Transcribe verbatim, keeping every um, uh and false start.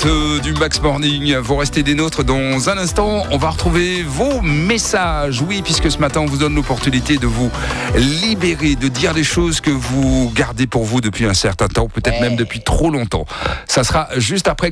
euh, du Max Morning. Vous restez des nôtres dans un instant. On va retrouver vos messages. Oui, puisque ce matin, on vous donne l'opportunité de vous libérer, de dire des choses que vous gardez pour vous depuis un certain temps, peut-être Ouais. même depuis trop longtemps. Ça sera juste après.